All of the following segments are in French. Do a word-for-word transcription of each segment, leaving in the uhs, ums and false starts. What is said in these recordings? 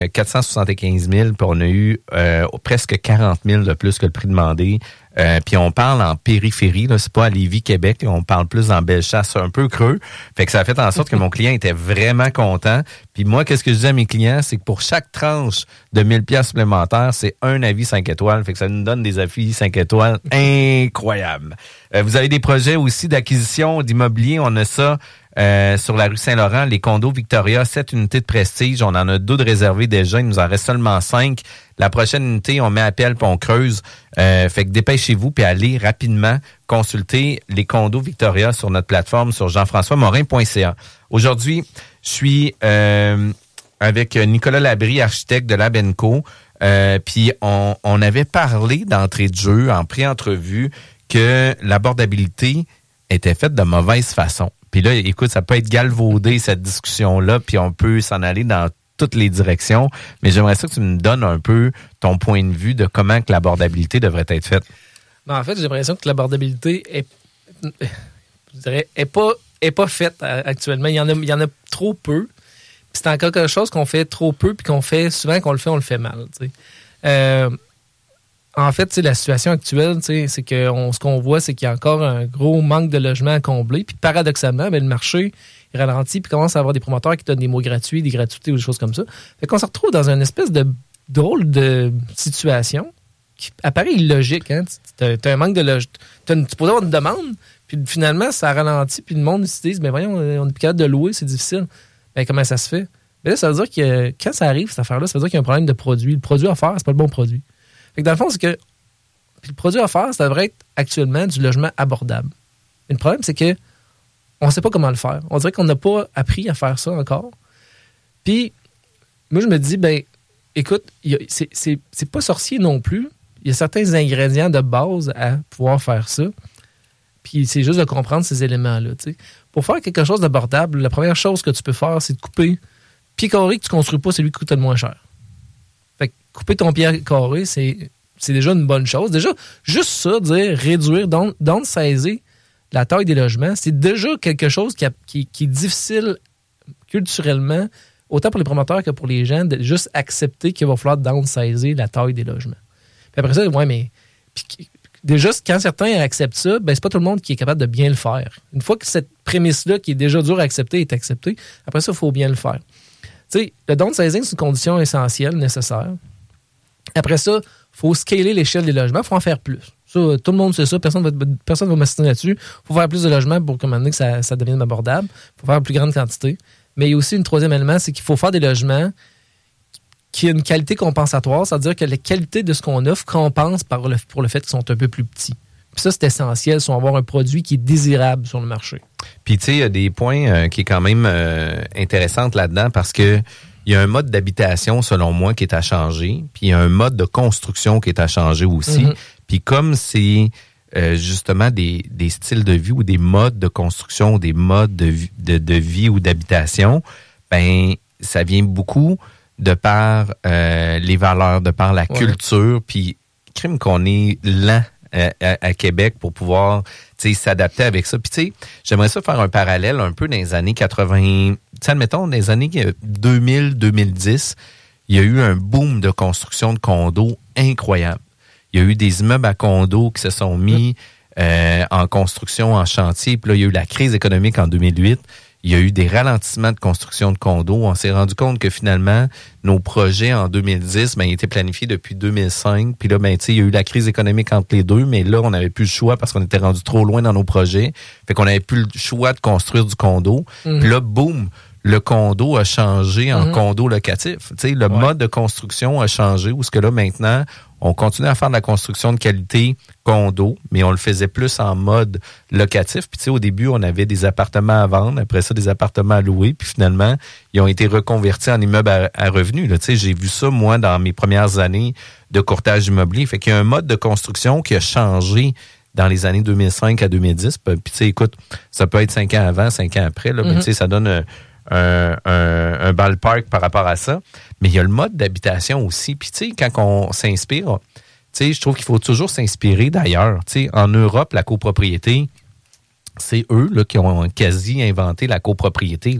quatre cent soixante-quinze mille, puis on a eu euh, presque quarante mille de plus que le prix demandé. Euh, puis on parle en périphérie, là, c'est pas à Lévis, Québec, là, on parle plus dans Bellechasse, un peu creux. Fait que ça a fait en sorte que mon client était vraiment content. Puis moi, qu'est-ce que je dis à mes clients, c'est que pour chaque tranche de mille piastres supplémentaires, c'est un avis cinq étoiles. Fait que ça nous donne des avis cinq étoiles incroyables. Euh, vous avez des projets aussi d'acquisition d'immobilier, on a ça. Euh, sur la rue Saint-Laurent, les condos Victoria, sept unités de prestige. On en a deux de réservés déjà. Il nous en reste seulement cinq. La prochaine unité, on met appel puis on creuse. Euh, fait que dépêchez-vous puis allez rapidement consulter les condos Victoria sur notre plateforme sur jean françois morin point c a. Aujourd'hui, je suis euh, avec Nicolas Labrie, architecte de l'Abenco. Euh, puis on, on avait parlé d'entrée de jeu en pré-entrevue que l'abordabilité était faite de mauvaise façon. Puis là, écoute, ça peut être galvaudé, cette discussion-là, puis on peut s'en aller dans toutes les directions. Mais j'aimerais ça que tu me donnes un peu ton point de vue de comment que l'abordabilité devrait être faite. Ben, en fait, j'ai l'impression que l'abordabilité est, je dirais, est pas, est pas faite actuellement. Il y en a, il y en a trop peu. Puis c'est encore quelque chose qu'on fait trop peu, puis qu'on fait souvent, qu'on le fait, on le fait mal. Tu sais. Euh, En fait, la situation actuelle, c'est que on, ce qu'on voit, c'est qu'il y a encore un gros manque de logements à combler. Puis paradoxalement, ben, le marché il ralentit puis commence à avoir des promoteurs qui donnent des mots gratuits, des gratuités ou des choses comme ça. Fait qu'on se retrouve dans une espèce de drôle de situation qui apparaît illogique. Hein? Tu as un manque de logement. Tu pourrais avoir une demande, puis finalement, ça ralentit, puis le monde se dit, ben voyons, on est plus capable de louer, c'est difficile. Ben comment ça se fait? Ben là, ça veut dire que quand ça arrive, cette affaire-là, ça veut dire qu'il y a un problème de produit. Le produit à faire, c'est pas le bon produit. Fait que dans le fond, c'est que puis le produit à faire, ça devrait être actuellement du logement abordable. Mais le problème, c'est que on ne sait pas comment le faire. On dirait qu'on n'a pas appris à faire ça encore. Puis, moi, je me dis, ben, écoute, y a, c'est, c'est, c'est pas sorcier non plus. Il y a certains ingrédients de base à pouvoir faire ça. Puis, c'est juste de comprendre ces éléments-là. T'sais. Pour faire quelque chose d'abordable, la première chose que tu peux faire, c'est de couper. Pied carré que tu ne construis pas, c'est lui qui coûte le moins cher. Fait que couper ton pied carré, c'est, c'est déjà une bonne chose. Déjà, juste ça, dire réduire, down, downsizer la taille des logements, c'est déjà quelque chose qui, a, qui, qui est difficile culturellement, autant pour les promoteurs que pour les gens, de juste accepter qu'il va falloir downsizer la taille des logements. Puis après ça, ouais, mais puis, déjà, quand certains acceptent ça, ben c'est pas tout le monde qui est capable de bien le faire. Une fois que cette prémisse-là, qui est déjà dure à accepter, est acceptée, après ça, il faut bien le faire. Tu sais, le downsizing, c'est une condition essentielle, nécessaire. Après ça, il faut scaler l'échelle des logements, il faut en faire plus. Ça, tout le monde sait ça, personne ne va, personne va m'assister là-dessus. Il faut faire plus de logements pour que, maintenant, que ça, ça devienne abordable. Il faut faire une plus grande quantité. Mais il y a aussi un troisième élément, c'est qu'il faut faire des logements qui ont une qualité compensatoire, c'est-à-dire que la qualité de ce qu'on offre compense par le, pour le fait qu'ils sont un peu plus petits. Puis ça, c'est essentiel si on veut avoir un produit qui est désirable sur le marché. Puis tu sais, il y a des points euh, qui est quand même euh, intéressants là-dedans parce que il y a un mode d'habitation, selon moi, qui est à changer. Puis il y a un mode de construction qui est à changer aussi. Mm-hmm. Puis comme c'est euh, justement des, des styles de vie ou des modes de construction, des modes de, de, de vie ou d'habitation, ben ça vient beaucoup de par euh, les valeurs, de par la ouais. culture. Puis crime qu'on est lent à, à, à Québec pour pouvoir s'adapter avec ça. Puis tu sais, j'aimerais ça faire un parallèle un peu dans les années quatre-vingts. Tu sais, admettons, dans les années deux mille deux mille dix, il y a eu un boom de construction de condos incroyable. Il y a eu des immeubles à condos qui se sont mis euh, en construction, en chantier. Puis là, il y a eu la crise économique en deux mille huit. Il y a eu des ralentissements de construction de condos. On s'est rendu compte que finalement, nos projets en deux mille dix, ben, ils étaient planifiés depuis deux mille cinq. Puis là, ben, tu sais, il y a eu la crise économique entre les deux, mais là, on n'avait plus le choix parce qu'on était rendu trop loin dans nos projets. Fait qu'on n'avait plus le choix de construire du condo. Mm-hmm. Puis là, boum, le condo a changé en mm-hmm. condo locatif. Tu sais, le ouais. mode de construction a changé où ce que là, maintenant, on continue à faire de la construction de qualité condo, mais on le faisait plus en mode locatif. Puis tu sais, au début, on avait des appartements à vendre, après ça, des appartements à louer, puis finalement, ils ont été reconvertis en immeubles à, à revenus. Là. Tu sais, j'ai vu ça, moi, dans mes premières années de courtage immobilier. Fait qu'il y a un mode de construction qui a changé dans les années deux mille cinq à deux mille dix. Puis tu sais, écoute, ça peut être cinq ans avant, cinq ans après, là, mm-hmm. mais tu sais, ça donne un, un, un, un ballpark par rapport à ça. Mais il y a le mode d'habitation aussi. Puis, tu sais, quand on s'inspire, tu sais, je trouve qu'il faut toujours s'inspirer d'ailleurs. Tu sais, en Europe, la copropriété, c'est eux là, qui ont quasi inventé la copropriété. Là. Tu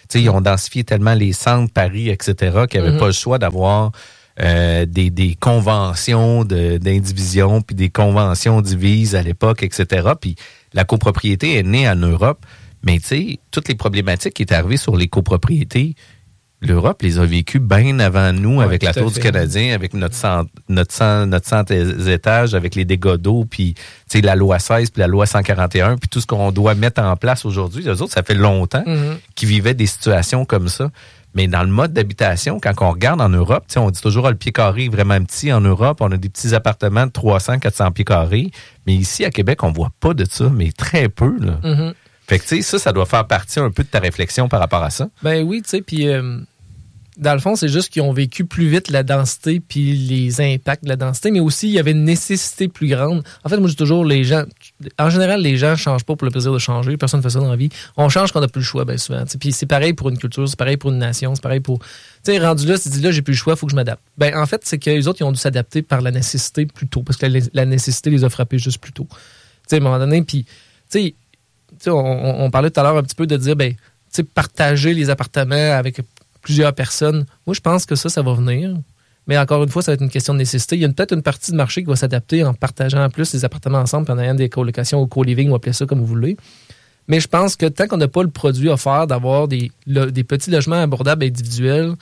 sais, ils ont densifié tellement les centres, Paris, et cetera, qu'ils n'avaient mm-hmm. pas le choix d'avoir euh, des, des conventions de, d'indivision, puis des conventions divises à l'époque, et cetera. Puis la copropriété est née en Europe, mais tu sais, toutes les problématiques qui étaient arrivées sur les copropriétés, l'Europe les a vécues bien avant nous, ouais, avec la Tour du Canadien, avec notre cent, notre cent, notre cent étages, avec les dégâts d'eau, puis tu sais, la loi seize, puis la loi cent quarante et un, puis tout ce qu'on doit mettre en place aujourd'hui. Eux autres, ça fait longtemps mm-hmm. qu'ils vivaient des situations comme ça. Mais dans le mode d'habitation, quand on regarde en Europe, on dit toujours, ah, le pied carré est vraiment petit en Europe. On a des petits appartements de trois cents, quatre cents pieds carrés. Mais ici, à Québec, on voit pas de ça, mais très peu, là. Mm-hmm. Fait que, tu sais, ça, ça doit faire partie un peu de ta réflexion par rapport à ça. Ben oui, tu sais, puis euh, dans le fond, c'est juste qu'ils ont vécu plus vite la densité puis les impacts de la densité, mais aussi, il y avait une nécessité plus grande. En fait, moi, je dis toujours, les gens, en général, les gens ne changent pas pour le plaisir de changer. Personne ne fait ça dans la vie. On change quand on n'a plus le choix, bien souvent. Puis c'est pareil pour une culture, c'est pareil pour une nation, c'est pareil pour... Tu sais, rendu là, c'est dit là, j'ai plus le choix, il faut que je m'adapte. Ben en fait, c'est que les autres, ils ont dû s'adapter par la nécessité plus tôt, parce que la, la nécessité les a frappés juste plus tôt. Tu sais, à un moment donné, puis, tu sais, on, on parlait tout à l'heure un petit peu de dire, ben, tu sais, partager les appartements avec plusieurs personnes. Moi, je pense que ça, ça va venir. Mais encore une fois, ça va être une question de nécessité. Il y a une, peut-être une partie du marché qui va s'adapter en partageant en plus les appartements ensemble, puis en ayant des colocations ou co-living, ou appelez ça comme vous voulez. Mais je pense que tant qu'on n'a pas le produit offert d'avoir des, le, des petits logements abordables individuels,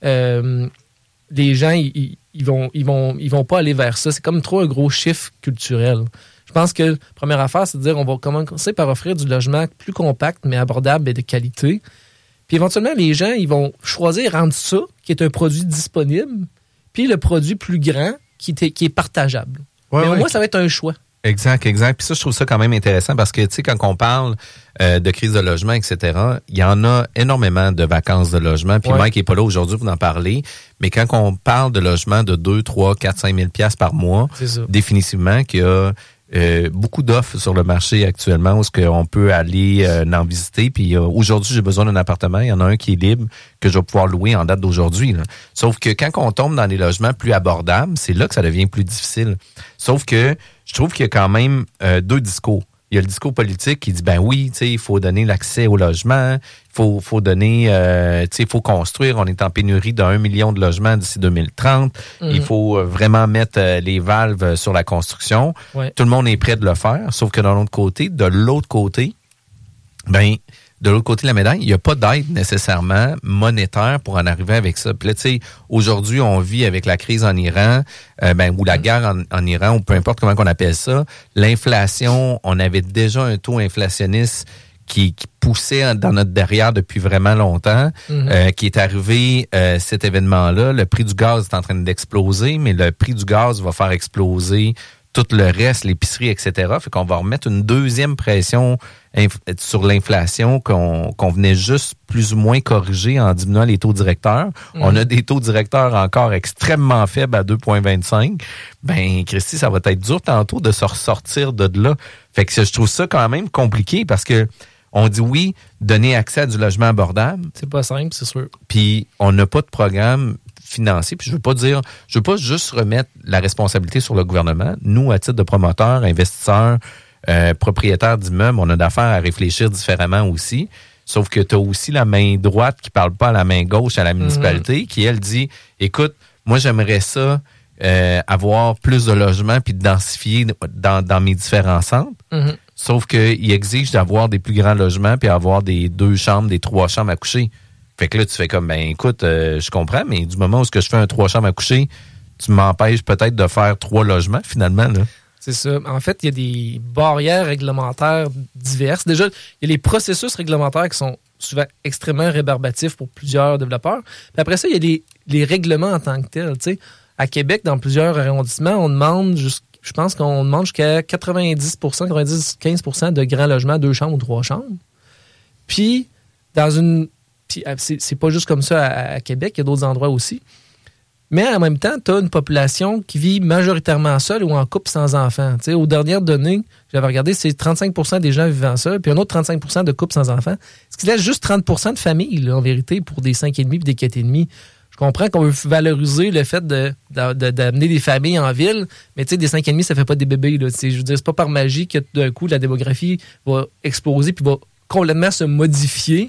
euh, les gens, ils, ils, vont, ils, vont, ils vont pas aller vers ça. C'est comme trop un gros chiffre culturel. Je pense que la première affaire, c'est de dire on va commencer par offrir du logement plus compact, mais abordable et de qualité. Puis éventuellement, les gens, ils vont choisir rendre ça, qui est un produit disponible, puis le produit plus grand, qui est, qui est partageable. Ouais, mais ouais. Au moins, ça va être un choix. Exact, exact. Puis ça, je trouve ça quand même intéressant parce que, tu sais, quand on parle euh, de crise de logement, et cetera, il y en a énormément de vacances de logement. Puis ouais. Mike n'est pas là aujourd'hui pour en parler. Mais quand on parle de logement de deux, trois, quatre, cinq mille piastres par mois, définitivement qu'il y a euh, beaucoup d'offres sur le marché actuellement où est-ce qu'on peut aller euh, en visiter. Puis euh, aujourd'hui, j'ai besoin d'un appartement. Il y en a un qui est libre que je vais pouvoir louer en date d'aujourd'hui, là. Sauf que quand on tombe dans des logements plus abordables, c'est là que ça devient plus difficile. Sauf que je trouve qu'il y a quand même euh, deux discours. Il y a le discours politique qui dit, ben oui, tu sais, il faut donner l'accès au logement, il faut, faut donner, euh, tu sais, il faut construire. On est en pénurie d'un million de logements d'ici deux mille trente. Mm-hmm. Il faut vraiment mettre euh, les valves sur la construction. Ouais. Tout le monde est prêt de le faire, sauf que de l'autre côté, de l'autre côté, ben de l'autre côté de la médaille, il n'y a pas d'aide nécessairement monétaire pour en arriver avec ça. Puis là, tu sais, aujourd'hui, on vit avec la crise en Iran, euh, ben, ou la guerre en, en Iran, ou peu importe comment on appelle ça. L'inflation, on avait déjà un taux inflationniste qui, qui poussait dans notre derrière depuis vraiment longtemps, mm-hmm. euh, qui est arrivé euh, cet événement-là. Le prix du gaz est en train d'exploser, mais le prix du gaz va faire exploser tout le reste, l'épicerie, et cetera. Fait qu'on va remettre une deuxième pression inf- sur l'inflation qu'on, qu'on venait juste plus ou moins corriger en diminuant les taux directeurs. Mmh. On a des taux directeurs encore extrêmement faibles à deux virgule vingt-cinq. Ben, Christy, ça va être dur tantôt de se ressortir de là. Fait que je trouve ça quand même compliqué parce que on dit oui, donner accès à du logement abordable. C'est pas simple, c'est sûr. Puis on n'a pas de programme financier. Puis je veux pas dire, je veux pas juste remettre la responsabilité sur le gouvernement. Nous, à titre de promoteurs, investisseurs, euh, propriétaires d'immeubles, on a d'affaires à réfléchir différemment aussi. Sauf que tu as aussi la main droite qui parle pas à la main gauche à la municipalité, mm-hmm. qui, elle, dit, écoute, moi, j'aimerais ça euh, avoir plus de logements puis de densifier dans, dans mes différents centres. Mm-hmm. Sauf qu'il exige d'avoir des plus grands logements puis avoir des deux chambres, des trois chambres à coucher. Fait que là, tu fais comme, ben écoute, euh, je comprends, mais du moment où ce que je fais un trois chambres à coucher, tu m'empêches peut-être de faire trois logements, finalement, là. C'est ça. En fait, il y a des barrières réglementaires diverses. Déjà, il y a les processus réglementaires qui sont souvent extrêmement rébarbatifs pour plusieurs développeurs. Puis après ça, il y a les, les règlements en tant que tels. Tu sais, à Québec, dans plusieurs arrondissements, on demande, jusqu', je pense qu'on demande jusqu'à quatre-vingt-dix pour cent, quatre-vingt-dix à quinze pour cent de grands logements, deux chambres ou trois chambres. Puis, dans une... Puis c'est, c'est pas juste comme ça à, à Québec, il y a d'autres endroits aussi. Mais en même temps, tu as une population qui vit majoritairement seule ou en couple sans enfants. Tu sais, aux dernières données, j'avais regardé, c'est trente-cinq pour cent des gens vivant seuls, puis un autre trente-cinq pour cent de couples sans enfants. Ce qui laisse juste trente pour cent de familles, là, en vérité, pour des cinq virgule cinq et des quatre virgule cinq. Je comprends qu'on veut valoriser le fait de, de, de, d'amener des familles en ville, mais tu sais, des cinq virgule cinq, ça fait pas des bébés. Là. Je veux dire, c'est pas par magie que d'un coup, la démographie va exploser puis va complètement se modifier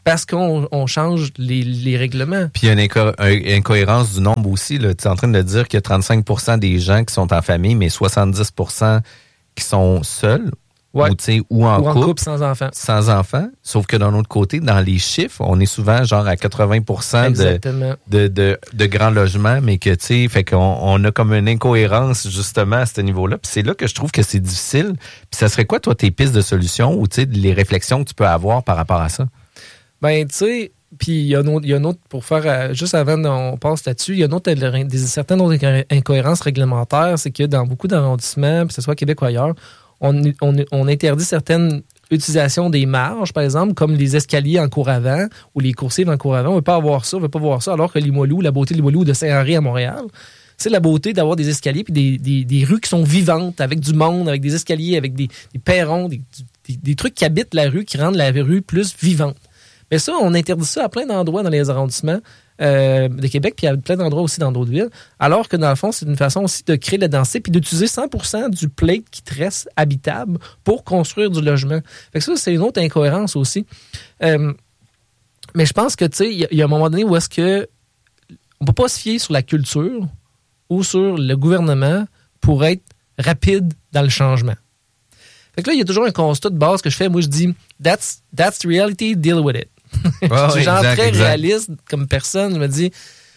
parce qu'on on change les, les règlements. Puis il y a une, inco- une incohérence du nombre aussi. Tu es en train de dire qu'il y a trente-cinq pour cent des gens qui sont en famille, mais soixante-dix pour cent qui sont seuls. Ouais. Ou, ou en, ou en couple, couple sans enfants. Sans enfants. Sauf que d'un autre côté, dans les chiffres, on est souvent genre à quatre-vingts pour cent de, de, de, de grands logements, mais que, tu sais, fait qu'on on a comme une incohérence justement à ce niveau-là. Puis c'est là que je trouve que c'est difficile. Puis ça serait quoi, toi, tes pistes de solutions ou, tu sais, les réflexions que tu peux avoir par rapport à ça? Ben, tu sais, puis il y a un autre, pour faire, euh, juste avant qu'on passe là-dessus, il y a une autre, des, certaines autres incohérences réglementaires, c'est que dans beaucoup d'arrondissements, que ce soit Québec ou ailleurs, On, on, on interdit certaines utilisations des marges, par exemple, comme les escaliers en cour avant ou les coursives en cour avant. On ne veut pas avoir ça, on ne veut pas voir ça, alors que Limoilou, la beauté de Limoilou de Saint-Henri à Montréal, c'est la beauté d'avoir des escaliers puis des, des, des rues qui sont vivantes, avec du monde, avec des escaliers, avec des, des perrons, des, des, des trucs qui habitent la rue, qui rendent la rue plus vivante. Mais ça, on interdit ça à plein d'endroits dans les arrondissements euh, de Québec, puis à plein d'endroits aussi dans d'autres villes. Alors que dans le fond, c'est une façon aussi de créer de la densité, puis d'utiliser cent pour cent du plate qui te reste habitable pour construire du logement. Fait que ça, c'est une autre incohérence aussi. Euh, mais je pense que, tu sais, il y, y a un moment donné où est-ce que on ne peut pas se fier sur la culture ou sur le gouvernement pour être rapide dans le changement. Fait que là, il y a toujours un constat de base que je fais. Moi, je dis, that's, that's the reality, deal with it. Oh, je suis genre exact, très exact. réaliste comme personne. Je me dis,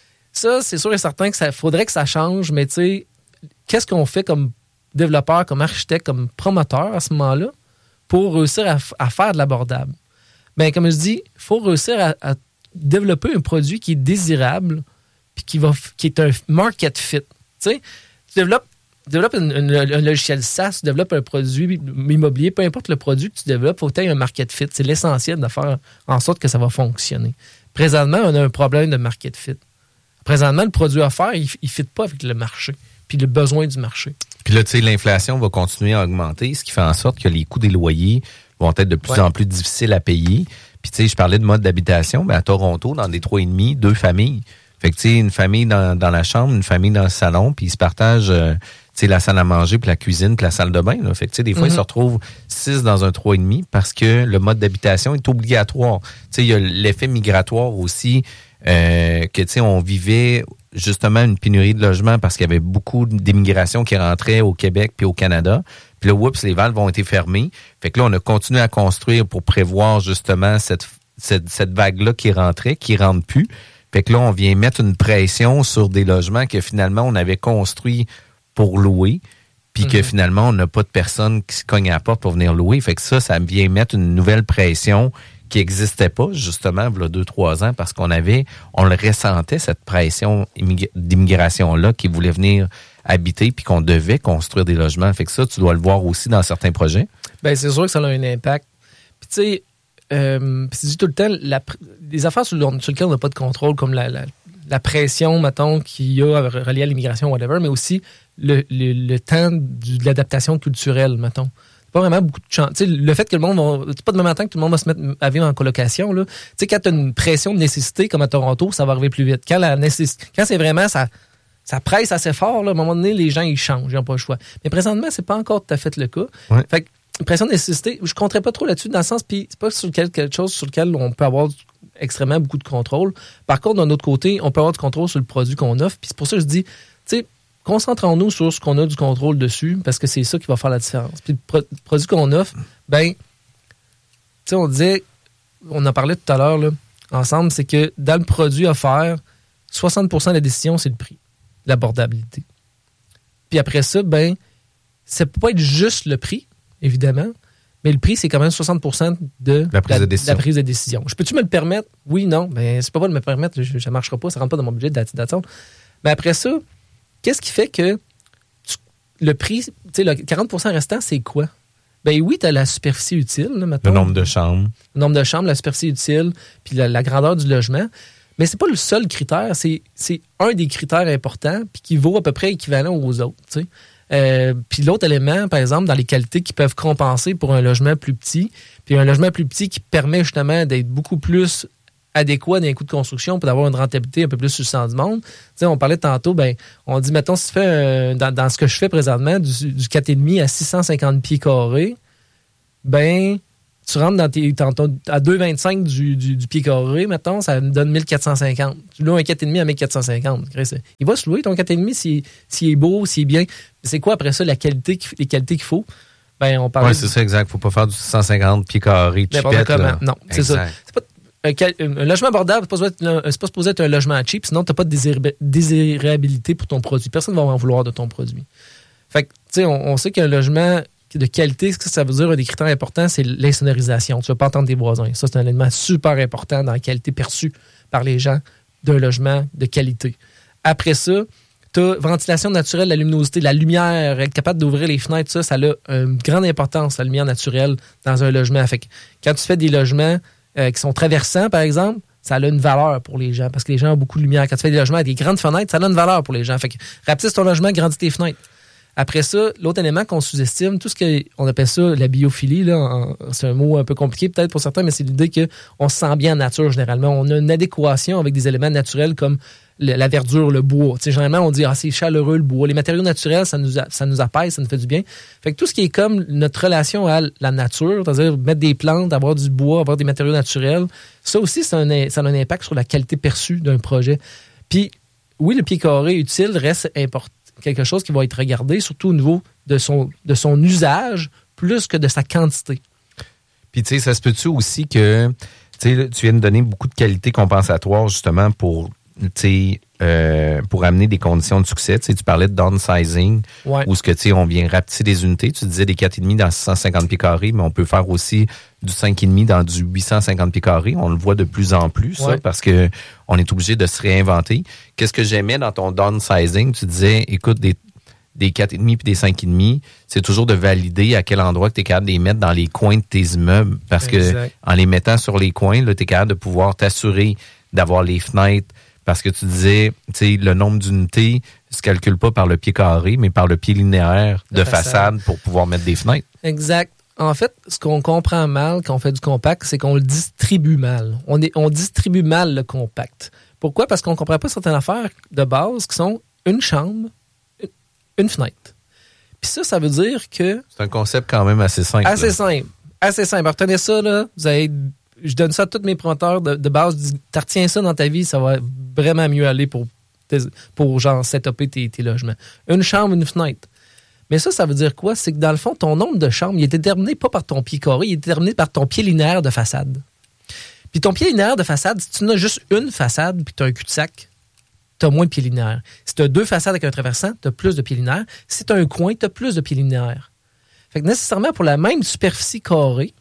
ça, c'est sûr et certain que ça faudrait que ça change, mais tu sais, qu'est-ce qu'on fait comme développeur, comme architecte, comme promoteur à ce moment-là pour réussir à, à faire de l'abordable? Bien, comme je dis, il faut réussir à, à développer un produit qui est désirable puis qui, va, qui est un market fit. Tu sais, tu développes Tu développes un, un, un logiciel SaaS, tu développes un produit immobilier, peu importe le produit que tu développes, il faut que tu aies un market fit. C'est l'essentiel de faire en sorte que ça va fonctionner. Présentement, on a un problème de market fit. Présentement, le produit à faire, il ne fit pas avec le marché, puis le besoin du marché. Puis là, tu sais, l'inflation va continuer à augmenter, ce qui fait en sorte que les coûts des loyers vont être de plus ouais. en plus difficiles à payer. Puis tu sais, je parlais de mode d'habitation, mais à Toronto, dans des trois et demi, deux familles. Fait que tu sais, une famille dans, dans la chambre, une famille dans le salon, puis ils se partagent euh, tu sais, la salle à manger, puis la cuisine, puis la salle de bain. Là. Fait que tu sais, des fois, mm-hmm. ils se retrouvent six dans un trois et demi parce que le mode d'habitation est obligatoire. Tu sais, il y a l'effet migratoire aussi, euh, que tu sais, on vivait justement une pénurie de logements parce qu'il y avait beaucoup d'immigration qui rentrait au Québec puis au Canada. Puis là, oups, les valves ont été fermées. Fait que là, on a continué à construire pour prévoir justement cette, cette, cette vague-là qui rentrait, qui rentre plus. Fait que là, on vient mettre une pression sur des logements que finalement, on avait construits pour louer, puis que mm-hmm. finalement, on n'a pas de personnes qui se cognent à la porte pour venir louer. Fait que ça, ça vient mettre une nouvelle pression qui n'existait pas, justement, il y a deux, trois ans, parce qu'on avait, on le ressentait, cette pression d'immigration-là qui voulait venir habiter, puis qu'on devait construire des logements. Fait que ça, tu dois le voir aussi dans certains projets. Bien, c'est sûr que ça a un impact. Puis tu sais, Euh, je dis tout le temps, la, les affaires sur, le, sur lesquelles on n'a pas de contrôle, comme la, la, la pression, mettons, qu'il y a reliée à l'immigration, whatever, mais aussi le, le, le temps du, de l'adaptation culturelle, mettons. C'est pas vraiment beaucoup de chance. Tu sais, le fait que le monde va, c'est pas demain matin que tout le monde va se mettre à vivre en colocation, là. Tu sais, quand tu as une pression de nécessité, comme à Toronto, ça va arriver plus vite. Quand la nécessité, quand c'est vraiment, ça, ça presse assez fort, là, à un moment donné, les gens, ils changent, ils n'ont pas le choix. Mais présentement, c'est pas encore tout à fait le cas. Ouais. Fait que, pression de nécessité, je ne compterais pas trop là-dessus, dans le sens, puis c'est pas sur quelque chose sur lequel on peut avoir extrêmement beaucoup de contrôle. Par contre, d'un autre côté, on peut avoir du contrôle sur le produit qu'on offre, puis c'est pour ça que je dis, tu sais, concentrons-nous sur ce qu'on a du contrôle dessus, parce que c'est ça qui va faire la différence. Puis le, pro- le produit qu'on offre, ben, tu sais, on disait, on en parlait tout à l'heure, là, ensemble, c'est que dans le produit offert, soixante pour cent de la décision, c'est le prix, l'abordabilité. Puis après ça, ben, ça peut pas être juste le prix, évidemment, mais le prix, c'est quand même soixante pour cent de la prise, la, de, décision. la prise de décision. Je peux-tu me le permettre? Oui, non. Ben, c'est pas pas de me permettre, je, ça ne marchera pas, ça ne rentre pas dans mon budget d'attente. Mais après ça, qu'est-ce qui fait que tu, le prix, tu sais, le quarante pour cent restant, c'est quoi? Ben oui, tu as la superficie utile. Là, le nombre de chambres. Le nombre de chambres, la superficie utile, puis la, la grandeur du logement. Mais c'est pas le seul critère, c'est, c'est un des critères importants, puis qui vaut à peu près équivalent aux autres, tu sais. Euh, puis l'autre élément, par exemple, dans les qualités qui peuvent compenser pour un logement plus petit, puis un logement plus petit qui permet justement d'être beaucoup plus adéquat dans les coûts de construction pour avoir une rentabilité un peu plus sur le sang du monde. Tu sais, on parlait tantôt, ben, on dit, mettons, si tu fais, euh, dans, dans ce que je fais présentement, du, du quatre virgule cinq à six cent cinquante pieds carrés, ben, tu rentres dans tes, ton, à deux virgule vingt-cinq du, du, du pied carré, mettons, ça me donne mille quatre cent cinquante. Tu loues un quatre virgule cinq à mille quatre cent cinquante. Il va se louer ton quatre virgule cinq s'il, s'il est beau, s'il est bien. C'est quoi après ça, la qualité, les qualités qu'il faut? Ben, on parle. Oui, c'est ça, exact. Faut pas faire du cent cinquante pieds carrés. N'importe comment. Non, c'est ça. C'est pas, un, un logement abordable, c'est pas, c'est pas supposé être un logement cheap, sinon tu n'as pas de désir, désirabilité pour ton produit. Personne ne va en vouloir de ton produit. Fait que, tu sais, on, on sait qu'un logement de qualité, ce que ça veut dire, un des critères importants, c'est l'insonorisation. Tu ne vas pas entendre tes voisins. Ça, c'est un élément super important dans la qualité perçue par les gens d'un logement de qualité. Après ça, tu as ventilation naturelle, la luminosité, la lumière, être capable d'ouvrir les fenêtres, ça, ça a une grande importance, la lumière naturelle, dans un logement. Fait que quand tu fais des logements euh, qui sont traversants, par exemple, ça a une valeur pour les gens, parce que les gens ont beaucoup de lumière. Quand tu fais des logements avec des grandes fenêtres, ça a une valeur pour les gens. Fait que rapetisse ton logement, grandis tes fenêtres. Après ça, l'autre élément qu'on sous-estime, tout ce qu'on appelle ça la biophilie, là, en, c'est un mot un peu compliqué peut-être pour certains, mais c'est l'idée qu'on se sent bien en nature généralement. On a une adéquation avec des éléments naturels comme le, la verdure, le bois. Tu sais, généralement, on dit « Ah, c'est chaleureux le bois ». Les matériaux naturels, ça nous, a, ça nous apaise, ça nous fait du bien. Fait que tout ce qui est comme notre relation à la nature, c'est-à-dire mettre des plantes, avoir du bois, avoir des matériaux naturels, ça aussi, ça a un, ça a un impact sur la qualité perçue d'un projet. Puis, oui, le pied carré utile reste important. Quelque chose qui va être regardé, surtout au niveau de son, de son usage, plus que de sa quantité. Puis, tu sais, ça se peut-tu aussi que, tu sais, tu viens de donner beaucoup de qualités compensatoires, justement, pour, tu sais, euh, pour amener des conditions de succès. Tu sais, tu parlais de downsizing, ouais. où ce que, tu sais, on vient rapetisser des unités. Tu disais des quatre virgule cinq dans six cent cinquante pieds carrés, mais on peut faire aussi du cinq virgule cinq dans du huit cent cinquante pieds carrés. On le voit de plus en plus, ça, ouais. parce que on est obligé de se réinventer. Qu'est-ce que j'aimais dans ton downsizing? Tu disais, écoute, des, des quatre virgule cinq puis des cinq virgule cinq, c'est toujours de valider à quel endroit tu es capable de les mettre dans les coins de tes immeubles. Parce exact. Que en les mettant sur les coins, tu es capable de pouvoir t'assurer d'avoir les fenêtres. Parce que tu disais, tu sais, le nombre d'unités ne se calcule pas par le pied carré, mais par le pied linéaire de façade. façade pour pouvoir mettre des fenêtres. Exact. En fait, ce qu'on comprend mal quand on fait du compact, c'est qu'on le distribue mal. On, est, on distribue mal le compact. Pourquoi? Parce qu'on ne comprend pas certaines affaires de base qui sont une chambre, une fenêtre. Puis ça, ça veut dire que... C'est un concept quand même assez simple. Assez là. simple. Assez simple. Retenez ça, là. Vous avez... Je donne ça à tous mes promoteurs de, de base. Tu retiens ça dans ta vie, ça va vraiment mieux aller pour, pour genre, setuper tes, tes logements. Une chambre, une fenêtre. Mais ça, ça veut dire quoi? C'est que dans le fond, ton nombre de chambres, il est déterminé pas par ton pied carré, il est déterminé par ton pied linéaire de façade. Puis ton pied linéaire de façade, si tu n'as juste une façade puis tu as un cul-de-sac, tu as moins de pieds linéaires. Si tu as deux façades avec un traversant, tu as plus de pieds linéaires. Si tu as un coin, tu as plus de pieds linéaires. Fait que nécessairement, pour la même superficie carrée,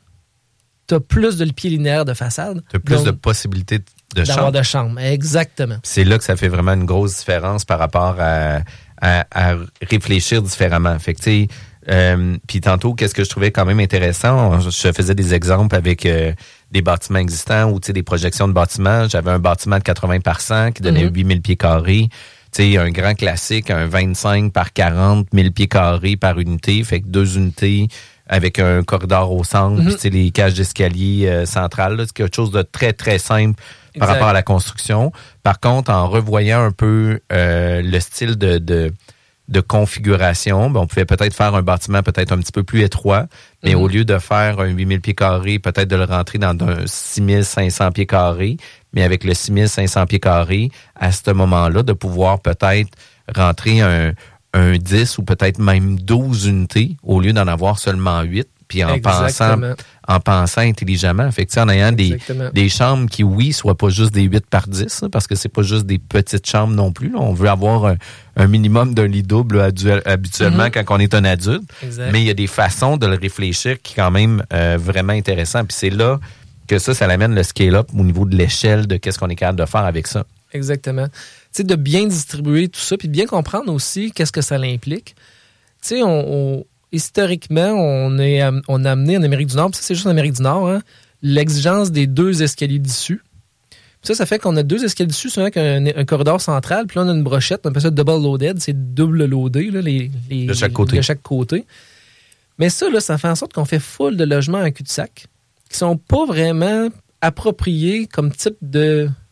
tu as plus de pieds linéaires de façade. Tu as plus donc, de possibilités de d'avoir chambre. de chambre, exactement. C'est là que ça fait vraiment une grosse différence par rapport à, à, à réfléchir différemment. Fait que, tu sais, euh, puis tantôt, qu'est-ce que je trouvais quand même intéressant? Je faisais des exemples avec euh, des bâtiments existants ou, tu sais, des projections de bâtiments. J'avais un bâtiment de quatre-vingts par cent qui donnait mm-hmm. huit mille pieds carrés. Tu sais, un grand classique, un vingt-cinq par quarante mille pieds carrés par unité. Fait que deux unités avec un corridor au centre, mm-hmm. puis tu sais, les cages d'escalier euh, centrales. Là, c'est quelque chose de très, très simple par exact. Rapport à la construction. Par contre, en revoyant un peu euh, le style de, de, de configuration, ben, on pouvait peut-être faire un bâtiment peut-être un petit peu plus étroit, mais mm-hmm. au lieu de faire un huit mille pieds carrés, peut-être de le rentrer dans un six mille cinq cents pieds carrés, mais avec le six mille cinq cents pieds carrés, à ce moment-là, de pouvoir peut-être rentrer un, un dix ou peut-être même douze unités au lieu d'en avoir seulement huit. Puis en pensant, en pensant intelligemment. Fait que, en ayant des, des chambres qui, oui, soient pas juste des huit par dix, là, parce que c'est pas juste des petites chambres non plus. Là. On veut avoir un, un minimum d'un lit double là, habituellement mm-hmm. quand on est un adulte. Exact. Mais il y a des façons de le réfléchir qui sont quand même euh, vraiment intéressant. Puis c'est là que ça, ça l'amène le scale-up au niveau de l'échelle de qu'est-ce qu'on est capable de faire avec ça. Exactement. Tu sais, de bien distribuer tout ça, puis de bien comprendre aussi qu'est-ce que ça implique. Tu sais, on... on historiquement, on, est, on a amené en Amérique du Nord, puis ça c'est juste en Amérique du Nord, hein, l'exigence des deux escaliers d'issue. Ça, ça fait qu'on a deux escaliers d'issue, souvent avec un, un corridor central, puis là on a une brochette, on appelle ça double loaded, c'est double loadé, là, les, les, de chaque côté. De chaque côté. Mais ça, là, ça fait en sorte qu'on fait full de logements en cul-de-sac qui sont pas vraiment appropriés comme type de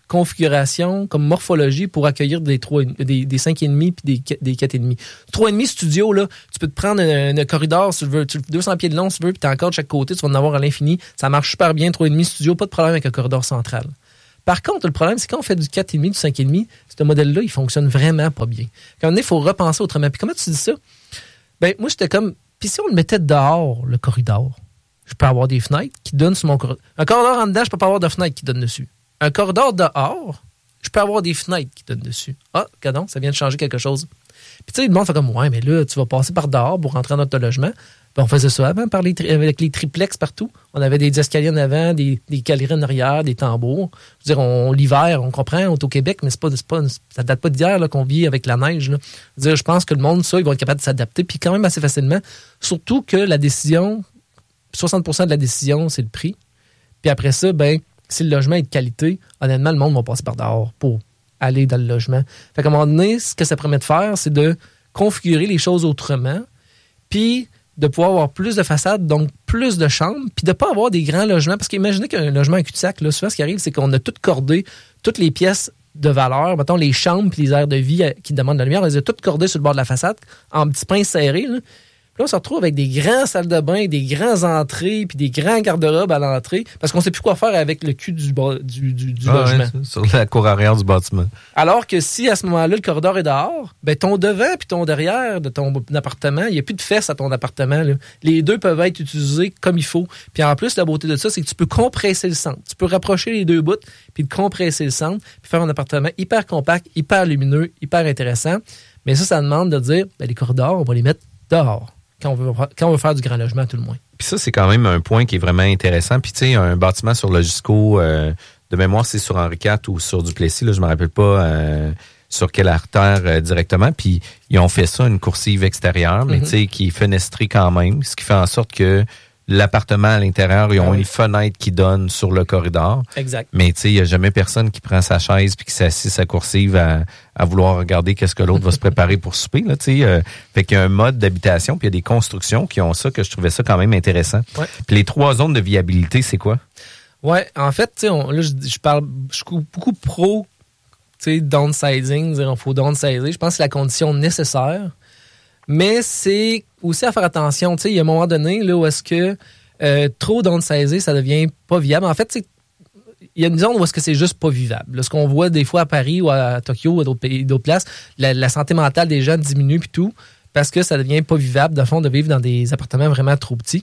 configuration, comme morphologie pour accueillir des trois, des, des cinq virgule cinq puis des, des quatre virgule cinq. trois virgule cinq studio, là, tu peux te prendre un, un corridor, si tu veux, deux cents pieds de long, si tu veux, puis t'as encore de chaque côté, tu vas en avoir à l'infini. Ça marche super bien, trois virgule cinq studio, pas de problème avec un corridor central. Par contre, le problème, c'est quand on fait du quatre virgule cinq, du cinq virgule cinq, ce modèle-là, il fonctionne vraiment pas bien. Quand on est, il faut repenser autrement. Puis comment tu dis ça? Ben, moi, j'étais comme, puis si on le mettait dehors, le corridor, je peux avoir des fenêtres qui donnent sur mon corridor. Un corridor en dedans, je peux pas avoir de fenêtres qui donnent dessus. Un corridor dehors, je peux avoir des fenêtres qui donnent dessus. Ah, regardons, ça vient de changer quelque chose. Puis tu sais, le monde fait comme, ouais, mais là, tu vas passer par dehors pour rentrer dans notre logement. Puis on faisait ça avant par les tri- avec les triplex partout. On avait des escaliers en avant, des, des galeries en arrière, des tambours. Je veux dire, on, l'hiver, on comprend, on est au Québec, mais c'est pas, c'est pas, ça date pas d'hier là, qu'on vit avec la neige. Là. Je veux dire, je pense que le monde, ça, ils vont être capables de s'adapter, puis quand même assez facilement. Surtout que la décision, soixante pour cent de la décision, c'est le prix. Puis après ça, ben, si le logement est de qualité, honnêtement, le monde va passer par dehors pour aller dans le logement. Fait qu'à un moment donné, ce que ça permet de faire, c'est de configurer les choses autrement, puis de pouvoir avoir plus de façades, donc plus de chambres, puis de ne pas avoir des grands logements. Parce qu'imaginez qu'un logement à cul-de-sac, là, souvent, ce qui arrive, c'est qu'on a tout cordé, toutes les pièces de valeur, mettons les chambres puis les aires de vie qui demandent la lumière, on les a toutes cordées sur le bord de la façade, en petits pains serrés, là. Là, on se retrouve avec des grandes salles de bain, des grandes entrées, puis des grands garde-robes à l'entrée, parce qu'on ne sait plus quoi faire avec le cul du, du, du, du ah logement. Ouais, sur la cour arrière du bâtiment. Alors que si, à ce moment-là, le corridor est dehors, ben ton devant puis ton derrière de ton appartement, il n'y a plus de fesses à ton appartement. Là. Les deux peuvent être utilisés comme il faut. Puis en plus, la beauté de ça, c'est que tu peux compresser le centre. Tu peux rapprocher les deux bouts, puis compresser le centre, puis faire un appartement hyper compact, hyper lumineux, hyper intéressant. Mais ça, ça demande de dire, ben, les corridors, on va les mettre dehors. Quand on, veut, quand on veut faire du grand logement, à tout le moins. Puis ça, c'est quand même un point qui est vraiment intéressant. Puis tu sais, un bâtiment sur le Jusqu'au, euh, de mémoire, c'est sur Henri quatre ou sur Duplessis, là, je me rappelle pas euh, sur quelle artère euh, directement. Puis ils ont fait ça, une coursive extérieure, mais mm-hmm. tu sais, qui est fenestrée quand même, ce qui fait en sorte que l'appartement à l'intérieur, ils ont ah oui. une fenêtre qui donne sur le corridor. Exact. Mais tu sais, il n'y a jamais personne qui prend sa chaise puis qui s'assied sa coursive à, à vouloir regarder qu'est-ce que l'autre va se préparer pour souper. Là, tu sais, euh, fait qu'il y a un mode d'habitation puis il y a des constructions qui ont ça que je trouvais ça quand même intéressant. Ouais. Puis les trois zones de viabilité, c'est quoi? Ouais, en fait, tu sais, là, je, je parle, je suis beaucoup pro, tu sais, downsizing, dire il faut downsizer. Je pense que c'est la condition nécessaire. Mais c'est aussi à faire attention. Tu sais, il y a un moment donné là, où est-ce que euh, trop downsizer, ça devient pas viable. En fait, il y a une zone où est-ce que c'est juste pas vivable. Là, ce qu'on voit des fois à Paris ou à Tokyo ou à d'autres pays, d'autres places, la, la santé mentale des gens diminue puis tout, parce que ça devient pas vivable, de fond, de vivre dans des appartements vraiment trop petits.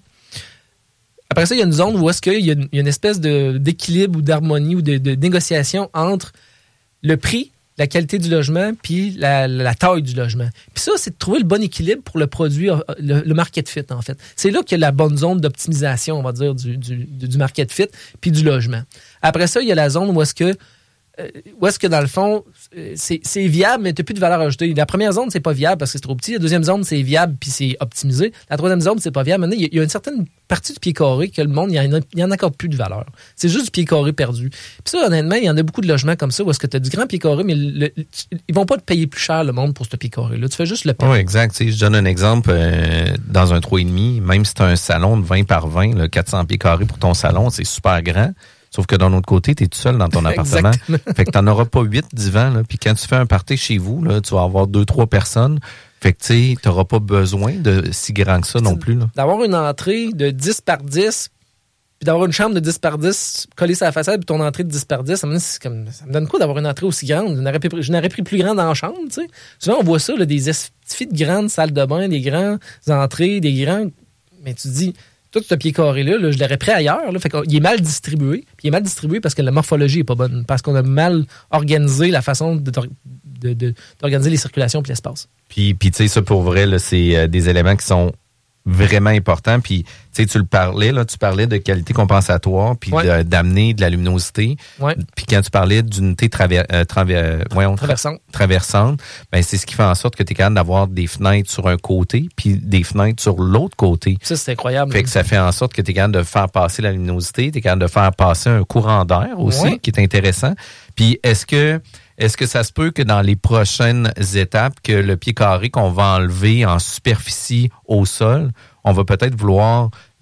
Après ça, il y a une zone où est-ce qu'il y a une, il y a une espèce de, d'équilibre ou d'harmonie ou de, de négociation entre le prix, la qualité du logement, puis la, la, la taille du logement. Puis ça, c'est de trouver le bon équilibre pour le produit, le, le market fit, en fait. C'est là qu'il y a la bonne zone d'optimisation, on va dire, du, du, du market fit, puis du logement. Après ça, il y a la zone où est-ce que, euh, où est-ce que dans le fond, c'est, c'est viable, mais tu n'as plus de valeur ajoutée. La première zone, c'est pas viable parce que c'est trop petit. La deuxième zone, c'est viable, puis c'est optimisé. La troisième zone, c'est pas viable. Maintenant, il y a une certaine partie du pied carré que le monde, il n'y en accorde plus de valeur. C'est juste du pied carré perdu. Puis ça, honnêtement, il y en a beaucoup de logements comme ça où est-ce que tu as du grand pied carré, mais le, le, ils vont pas te payer plus cher, le monde, pour ce pied carré-là. Tu fais juste le payer. Oui, exact. Tu sais, je donne un exemple. Euh, dans un trois virgule cinq, même si tu as un salon de vingt par vingt, là, quatre cents pieds carrés pour ton salon, c'est super grand. Sauf que d'un autre côté, tu es tout seul dans ton appartement. Fait que tu n'en auras pas huit divans. Là. Puis quand tu fais un party chez vous, là, tu vas avoir deux, trois personnes. Fait que tu n'auras pas besoin de si grand que ça non plus. Là. D'avoir une entrée de dix par dix, puis d'avoir une chambre de dix par dix collée sur la façade, puis ton entrée de dix par dix, ça me, c'est comme, ça me donne quoi d'avoir une entrée aussi grande? Je n'aurais pris, je n'aurais pris plus grande dans la chambre. T'sais. Souvent, on voit ça, là, des estifs de grandes salles de bain, des grandes entrées, des grands... Mais tu te dis... Tout ce pied carré-là, là, je l'aurais pris ailleurs. Là, fait qu'il est mal distribué. Puis il est mal distribué parce que la morphologie n'est pas bonne. Parce qu'on a mal organisé la façon de, de, de, d'organiser les circulations et l'espace. Puis, puis tu sais, ça, pour vrai, là, c'est euh, des éléments qui sont vraiment importants. Puis, tu sais, tu le parlais, là, tu parlais de qualité compensatoire, puis ouais. de, d'amener de la luminosité. Ouais. Puis quand tu parlais d'unité traver, euh, traver, voyons, traversante, traversante, ben c'est ce qui fait en sorte que tu es capable d'avoir des fenêtres sur un côté, puis des fenêtres sur l'autre côté. Ça, c'est incroyable. Fait que ça fait en sorte que tu es capable de faire passer la luminosité, tu es capable de faire passer un courant d'air aussi, ouais. qui est intéressant. Puis est-ce que Est-ce que ça se peut que dans les prochaines étapes, que le pied carré qu'on va enlever en superficie au sol, on va peut-être vouloir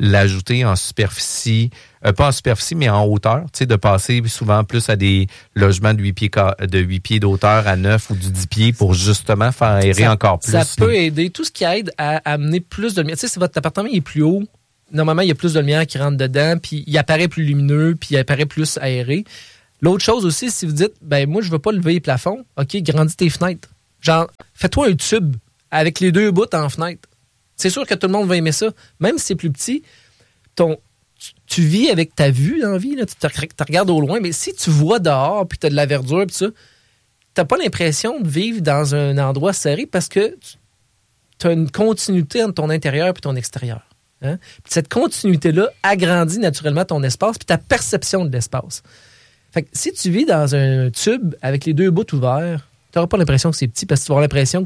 l'ajouter en superficie, euh, pas en superficie, mais en hauteur, tu sais, de passer souvent plus à des logements de huit pieds, de huit pieds d'auteur à neuf ou du dix pieds pour justement faire aérer ça, encore plus. Ça peut aider. Tout ce qui aide à amener plus de lumière. Tu sais, si votre appartement est plus haut, normalement, il y a plus de lumière qui rentre dedans, puis il apparaît plus lumineux, puis il apparaît plus aéré. L'autre chose aussi, si vous dites, ben moi, je veux pas lever les plafonds, OK, grandis tes fenêtres. Genre, fais-toi un tube avec les deux bouts en fenêtre. C'est sûr que tout le monde va aimer ça. Même si c'est plus petit, ton, tu, tu vis avec ta vue dans la vie, là, tu te, te regardes au loin, mais si tu vois dehors, puis tu as de la verdure, puis ça, tu n'as pas l'impression de vivre dans un endroit serré parce que tu as une continuité entre ton intérieur et ton extérieur. Hein? Puis cette continuité-là agrandit naturellement ton espace puis ta perception de l'espace. Fait que si tu vis dans un tube avec les deux bouts ouverts, tu n'auras pas l'impression que c'est petit parce que tu vas avoir l'impression que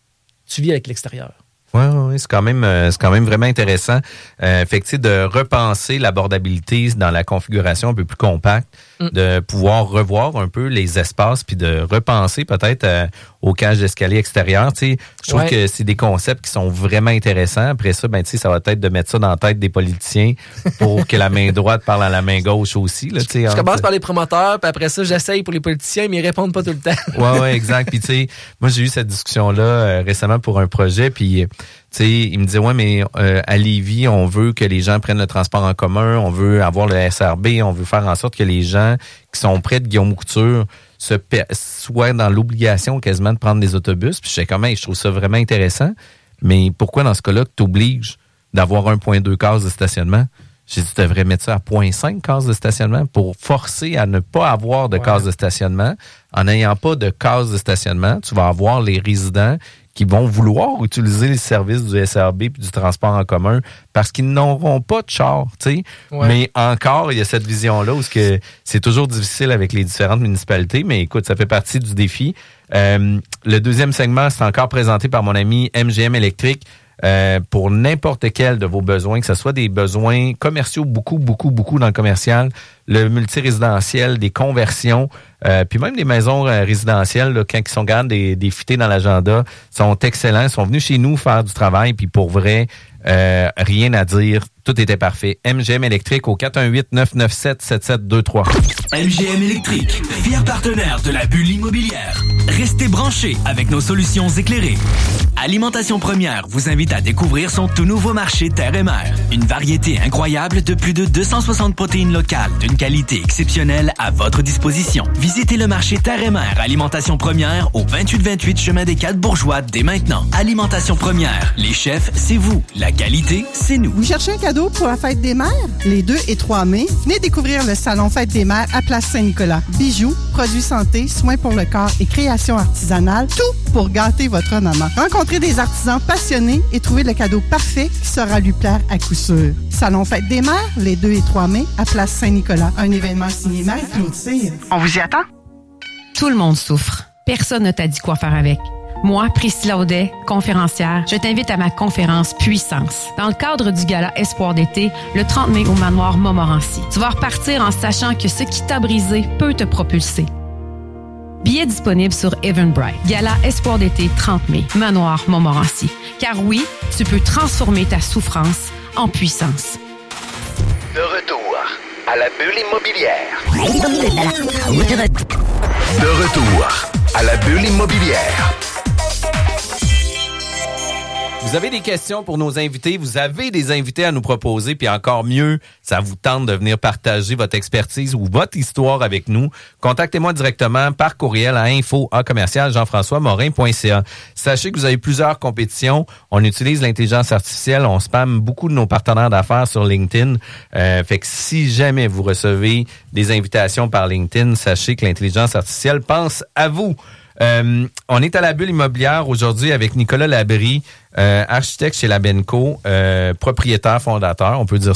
tu vis avec l'extérieur. Oui, ouais, c'est quand même euh, c'est quand même vraiment intéressant. Euh, fait que tu sais, de repenser l'abordabilité dans la configuration un peu plus compacte, mm. de pouvoir revoir un peu les espaces puis de repenser peut-être euh, aux cages d'escalier extérieures. Tu sais, je trouve ouais. que c'est des concepts qui sont vraiment intéressants. Après ça, ben tu sais, ça va être de mettre ça dans la tête des politiciens pour que la main droite parle à la main gauche aussi. Là, tu sais, je hein, commence t'sais. par les promoteurs, puis après ça, j'essaye pour les politiciens, mais ils répondent pas tout le temps. Ouais, ouais, exact. Puis tu sais, moi j'ai eu cette discussion-là euh, récemment pour un projet, puis tu sais, il me disait, ouais, mais euh, à Lévis, on veut que les gens prennent le transport en commun, on veut avoir le S R B, on veut faire en sorte que les gens qui sont près de Guillaume Couture se per- soient dans l'obligation quasiment de prendre des autobus. Puis je sais comment, je trouve ça vraiment intéressant. Mais pourquoi dans ce cas-là que tu obliges d'avoir un virgule deux cases de stationnement? J'ai dit, tu devrais mettre ça à zéro virgule cinq cases de stationnement pour forcer à ne pas avoir de ouais. cases de stationnement. En n'ayant pas de cases de stationnement, tu vas avoir les résidents qui vont vouloir utiliser les services du S R B et du transport en commun parce qu'ils n'auront pas de char, tu sais. Ouais. Mais encore, il y a cette vision-là où c'est, c'est toujours difficile avec les différentes municipalités, mais écoute, ça fait partie du défi. Euh, le deuxième segment, c'est encore présenté par mon ami M G M Électrique. Euh, pour n'importe quel de vos besoins, que ce soit des besoins commerciaux, beaucoup, beaucoup, beaucoup dans le commercial, le multirésidentiel, des conversions, euh, puis même des maisons euh, résidentielles, là, quand ils sont capables des, des fitter dans l'agenda, sont excellents, ils sont venus chez nous faire du travail, puis pour vrai, euh, rien à dire, tout était parfait. M G M Électrique au quatre un huit neuf neuf sept sept sept deux trois. M G M Électrique, fier partenaire de la bulle immobilière. Restez branchés avec nos solutions éclairées. Alimentation Première vous invite à découvrir son tout nouveau marché Terre et Mer. Une variété incroyable de plus de deux cent soixante protéines locales d'une qualité exceptionnelle à votre disposition. Visitez le marché Terre et Mer Alimentation Première au vingt-huit vingt-huit chemin des Quatre Bourgeois dès maintenant. Alimentation Première, les chefs, c'est vous. La qualité, c'est nous. Vous cherchez un cadeau pour la fête des mères? Les deux et trois mai, venez découvrir le salon Fête des mères à Place Saint-Nicolas. Bijoux, produits santé, soins pour le corps et création artisanale, tout pour gâter votre maman. Rencontrez des artisans passionnés et trouvez le cadeau parfait qui saura lui plaire à coup sûr. Salon Fête des mères, les deux et trois mai, à Place Saint-Nicolas. Un événement signé Marie-Claude Cyr. On vous y attend? Tout le monde souffre. Personne ne t'a dit quoi faire avec. Moi, Priscilla Audet, conférencière, je t'invite à ma conférence Puissance. Dans le cadre du gala Espoir d'été, le trente mai au manoir Montmorency. Tu vas repartir en sachant que ce qui t'a brisé peut te propulser. Billets disponibles sur Eventbrite. Gala Espoir d'été trente mai, manoir Montmorency. Car oui, tu peux transformer ta souffrance en puissance. De retour à la bulle immobilière. De retour à la bulle immobilière. Vous avez des questions pour nos invités, vous avez des invités à nous proposer, puis encore mieux, ça vous tente de venir partager votre expertise ou votre histoire avec nous. Contactez-moi directement par courriel à info arobase commercial jean françois morin point c a. Sachez que vous avez plusieurs compétitions. On utilise l'intelligence artificielle, on spamme beaucoup de nos partenaires d'affaires sur LinkedIn. Euh, fait que si jamais vous recevez des invitations par LinkedIn, sachez que l'intelligence artificielle pense à vous. Euh, on est à la bulle immobilière aujourd'hui avec Nicolas Labrie, euh, architecte chez Labenco, euh, propriétaire fondateur, on peut dire ça.